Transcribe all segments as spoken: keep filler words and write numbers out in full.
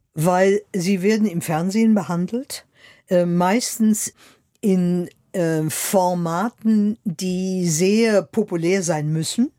weil sie werden im Fernsehen behandelt, äh, meistens in äh, Formaten, die sehr populär sein müssen.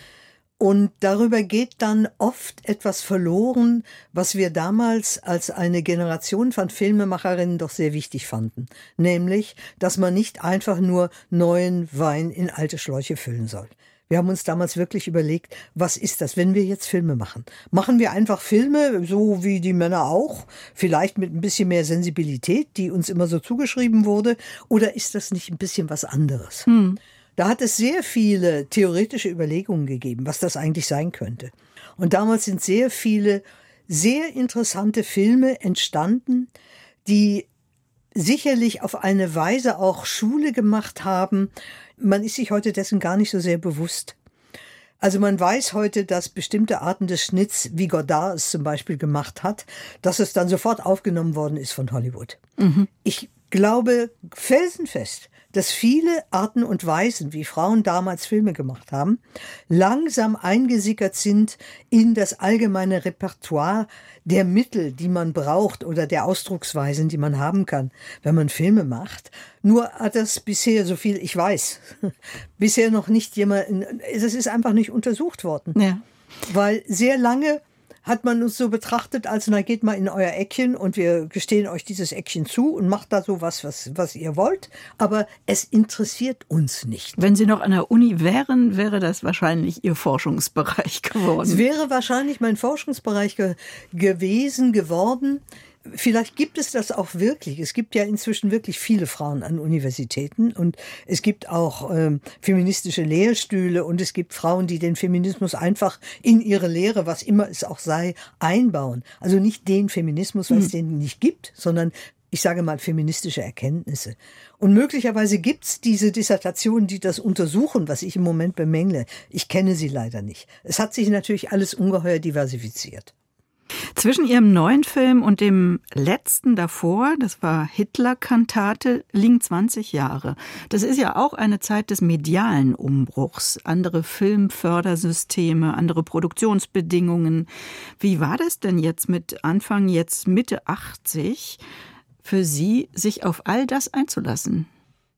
Und darüber geht dann oft etwas verloren, was wir damals als eine Generation von Filmemacherinnen doch sehr wichtig fanden. Nämlich, dass man nicht einfach nur neuen Wein in alte Schläuche füllen soll. Wir haben uns damals wirklich überlegt, was ist das, wenn wir jetzt Filme machen? Machen wir einfach Filme, so wie die Männer auch, vielleicht mit ein bisschen mehr Sensibilität, die uns immer so zugeschrieben wurde, oder ist das nicht ein bisschen was anderes? Hm. Da hat es sehr viele theoretische Überlegungen gegeben, was das eigentlich sein könnte. Und damals sind sehr viele sehr interessante Filme entstanden, die sicherlich auf eine Weise auch Schule gemacht haben. Man ist sich heute dessen gar nicht so sehr bewusst. Also man weiß heute, dass bestimmte Arten des Schnitts, wie Godard es zum Beispiel gemacht hat, dass es dann sofort aufgenommen worden ist von Hollywood. Mhm. Ich glaube felsenfest, dass viele Arten und Weisen, wie Frauen damals Filme gemacht haben, langsam eingesickert sind in das allgemeine Repertoire der Mittel, die man braucht oder der Ausdrucksweisen, die man haben kann, wenn man Filme macht. Nur hat das bisher, so viel ich weiß, bisher noch nicht jemand, es ist einfach nicht untersucht worden. Ja. Weil sehr lange hat man uns so betrachtet, als na geht mal in euer Eckchen und wir gestehen euch dieses Eckchen zu und macht da so was, was, was ihr wollt. Aber es interessiert uns nicht. Wenn Sie noch an der Uni wären, wäre das wahrscheinlich Ihr Forschungsbereich geworden. Es wäre wahrscheinlich mein Forschungsbereich ge- gewesen, geworden. Vielleicht gibt es das auch wirklich. Es gibt ja inzwischen wirklich viele Frauen an Universitäten und es gibt auch ähm, feministische Lehrstühle und es gibt Frauen, die den Feminismus einfach in ihre Lehre, was immer es auch sei, einbauen. Also nicht den Feminismus, weil es hm. den nicht gibt, sondern ich sage mal feministische Erkenntnisse. Und möglicherweise gibt es diese Dissertationen, die das untersuchen, was ich im Moment bemängle. Ich kenne sie leider nicht. Es hat sich natürlich alles ungeheuer diversifiziert. Zwischen Ihrem neuen Film und dem letzten davor, das war Hitler-Kantate, liegen zwanzig Jahre. Das ist ja auch eine Zeit des medialen Umbruchs. Andere Filmfördersysteme, andere Produktionsbedingungen. Wie war das denn jetzt mit Anfang, jetzt Mitte achtzig, für Sie, sich auf all das einzulassen?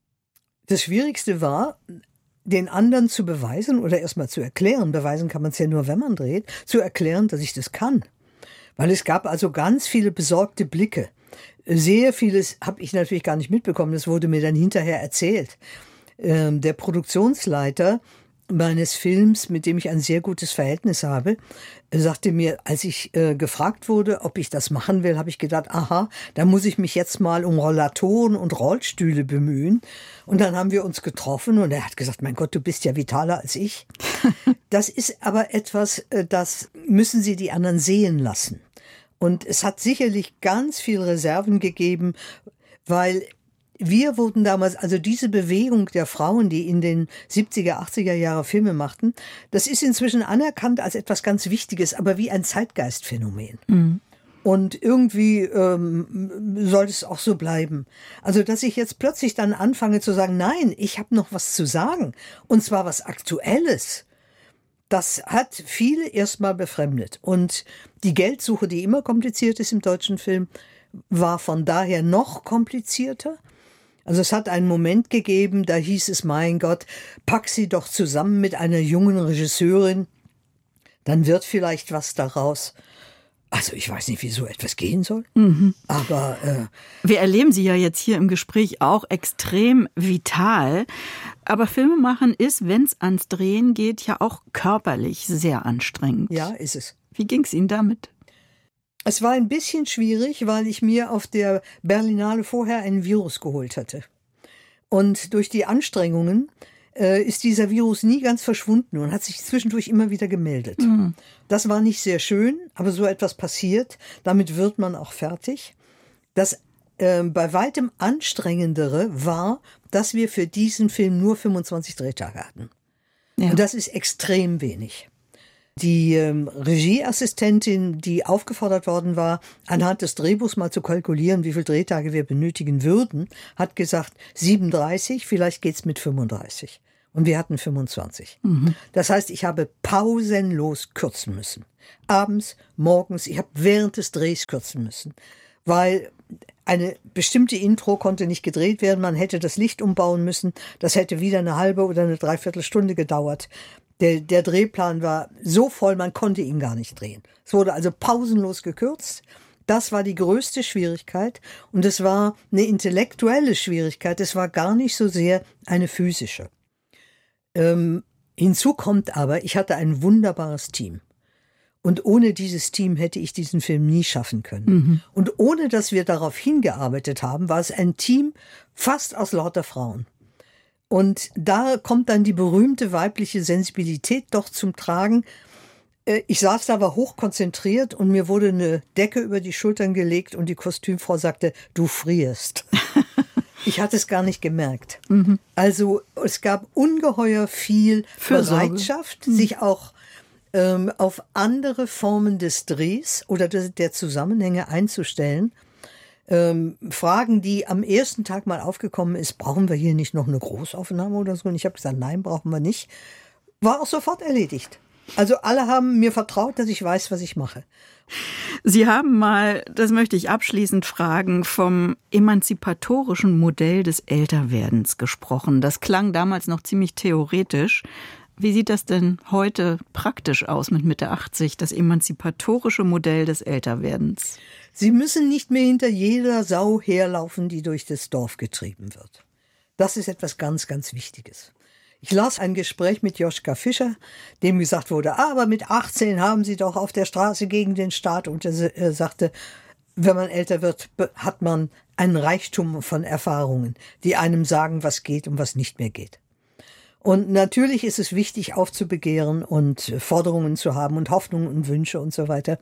Das Schwierigste war, den anderen zu beweisen oder erstmal zu erklären, beweisen kann man es ja nur, wenn man dreht, zu erklären, dass ich das kann. Weil es gab also ganz viele besorgte Blicke. Sehr vieles habe ich natürlich gar nicht mitbekommen, das wurde mir dann hinterher erzählt. Ähm, der Produktionsleiter meines Films, mit dem ich ein sehr gutes Verhältnis habe, sagte mir, als ich äh, gefragt wurde, ob ich das machen will, habe ich gedacht, aha, da muss ich mich jetzt mal um Rollatoren und Rollstühle bemühen. Und dann haben wir uns getroffen und er hat gesagt, mein Gott, du bist ja vitaler als ich. Das ist aber etwas, das müssen Sie die anderen sehen lassen. Und es hat sicherlich ganz viel Reserven gegeben, weil wir wurden damals, also diese Bewegung der Frauen, die in den siebziger, achtziger Jahre Filme machten, das ist inzwischen anerkannt als etwas ganz Wichtiges, aber wie ein Zeitgeistphänomen. Mhm. Und irgendwie ähm, soll es auch so bleiben. Also, dass ich jetzt plötzlich dann anfange zu sagen, nein, ich habe noch was zu sagen, und zwar was Aktuelles. Das hat viele erstmal befremdet. Und die Geldsuche, die immer kompliziert ist im deutschen Film, war von daher noch komplizierter. Also es hat einen Moment gegeben, da hieß es, mein Gott, pack sie doch zusammen mit einer jungen Regisseurin, dann wird vielleicht was daraus. Also ich weiß nicht, wie so etwas gehen soll, mhm. aber... Äh, Wir erleben Sie ja jetzt hier im Gespräch auch extrem vital, aber Filmemachen ist, wenn es ans Drehen geht, ja auch körperlich sehr anstrengend. Ja, ist es. Wie ging es Ihnen damit? Es war ein bisschen schwierig, weil ich mir auf der Berlinale vorher einen Virus geholt hatte. Und durch die Anstrengungen äh, ist dieser Virus nie ganz verschwunden und hat sich zwischendurch immer wieder gemeldet. Mhm. Das war nicht sehr schön, aber so etwas passiert. Damit wird man auch fertig. Das äh, bei weitem anstrengendere war, dass wir für diesen Film nur fünfundzwanzig Drehtage hatten. Ja. Und das ist extrem wenig. Die ähm, Regieassistentin, die aufgefordert worden war, anhand des Drehbuchs mal zu kalkulieren, wie viele Drehtage wir benötigen würden, hat gesagt, siebenunddreißig, vielleicht geht's mit fünfunddreißig. Und wir hatten fünfundzwanzig. Mhm. Das heißt, ich habe pausenlos kürzen müssen. Abends, morgens, ich habe während des Drehs kürzen müssen. Weil eine bestimmte Intro konnte nicht gedreht werden. Man hätte das Licht umbauen müssen. Das hätte wieder eine halbe oder eine Dreiviertelstunde gedauert. Der, der Drehplan war so voll, man konnte ihn gar nicht drehen. Es wurde also pausenlos gekürzt. Das war die größte Schwierigkeit. Und es war eine intellektuelle Schwierigkeit. Es war gar nicht so sehr eine physische. Ähm, hinzu kommt aber, ich hatte ein wunderbares Team. Und ohne dieses Team hätte ich diesen Film nie schaffen können. Mhm. Und ohne, dass wir darauf hingearbeitet haben, war es ein Team fast aus lauter Frauen. Und da kommt dann die berühmte weibliche Sensibilität doch zum Tragen. Ich saß da aber hochkonzentriert und mir wurde eine Decke über die Schultern gelegt und die Kostümfrau sagte, du frierst. Ich hatte es gar nicht gemerkt. Mhm. Also es gab ungeheuer viel Fürsorge. Bereitschaft, mhm. sich auch ähm, auf andere Formen des Drehs oder der, der Zusammenhänge einzustellen. Ähm, Fragen, die am ersten Tag mal aufgekommen ist, brauchen wir hier nicht noch eine Großaufnahme oder so? Und ich habe gesagt, nein, brauchen wir nicht. War auch sofort erledigt. Also alle haben mir vertraut, dass ich weiß, was ich mache. Sie haben mal, das möchte ich abschließend fragen, vom emanzipatorischen Modell des Älterwerdens gesprochen. Das klang damals noch ziemlich theoretisch. Wie sieht das denn heute praktisch aus mit Mitte achtzig, das emanzipatorische Modell des Älterwerdens? Sie müssen nicht mehr hinter jeder Sau herlaufen, die durch das Dorf getrieben wird. Das ist etwas ganz, ganz Wichtiges. Ich las ein Gespräch mit Joschka Fischer, dem gesagt wurde, aber mit achtzehn haben Sie doch auf der Straße gegen den Staat. Und er sagte, wenn man älter wird, hat man einen Reichtum von Erfahrungen, die einem sagen, was geht und was nicht mehr geht. Und natürlich ist es wichtig, aufzubegehren und Forderungen zu haben und Hoffnungen und Wünsche und so weiter.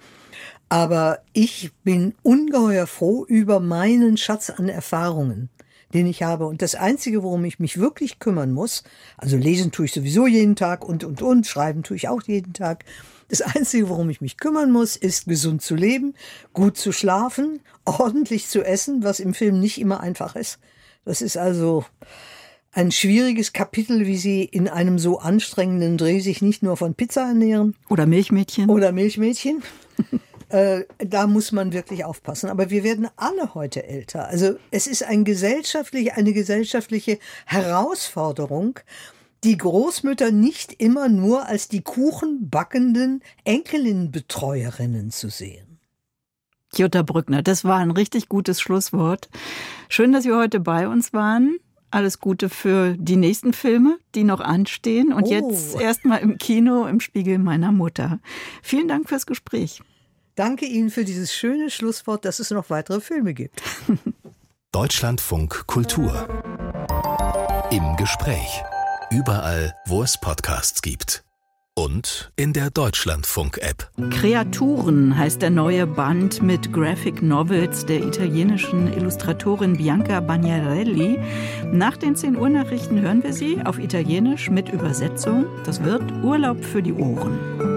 Aber ich bin ungeheuer froh über meinen Schatz an Erfahrungen, den ich habe. Und das Einzige, worum ich mich wirklich kümmern muss, also lesen tue ich sowieso jeden Tag und, und, und, schreiben tue ich auch jeden Tag. Das Einzige, worum ich mich kümmern muss, ist gesund zu leben, gut zu schlafen, ordentlich zu essen, was im Film nicht immer einfach ist. Das ist also ein schwieriges Kapitel, wie Sie in einem so anstrengenden Dreh sich nicht nur von Pizza ernähren. Oder Milchmädchen. Oder Milchmädchen. äh, da muss man wirklich aufpassen. Aber wir werden alle heute älter. Also es ist ein gesellschaftlich, eine gesellschaftliche Herausforderung, die Großmütter nicht immer nur als die kuchenbackenden Enkelin-Betreuerinnen zu sehen. Jutta Brückner, das war ein richtig gutes Schlusswort. Schön, dass Sie heute bei uns waren. Alles Gute für die nächsten Filme, die noch anstehen. Und oh. jetzt erstmal im Kino im Spiegel meiner Mutter. Vielen Dank fürs Gespräch. Danke Ihnen für dieses schöne Schlusswort, dass es noch weitere Filme gibt. Deutschlandfunk Kultur. Im Gespräch. Überall, wo es Podcasts gibt. Und in der Deutschlandfunk-App. Kreaturen heißt der neue Band mit Graphic Novels der italienischen Illustratorin Bianca Bagnarelli. Nach den zehn Uhr Nachrichten hören wir sie auf Italienisch mit Übersetzung. Das wird Urlaub für die Ohren.